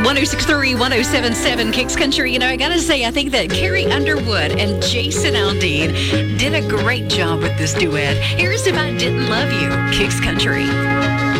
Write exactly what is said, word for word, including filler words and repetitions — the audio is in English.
one oh six point three, one oh seven point seven Kicks Country. You know, I got to say, I think that Carrie Underwood and Jason Aldean did a great job with this duet. Here's If I Didn't Love You, Kicks Country.